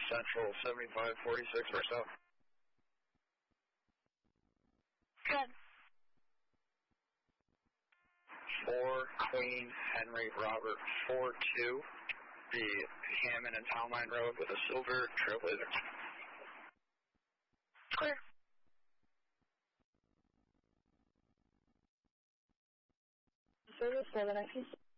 Central 7546 or south. Good. 4 Queen Henry Robert 42, the Hammond and Town Line Road with a silver Trailblazer. Clear. Service 7 XC.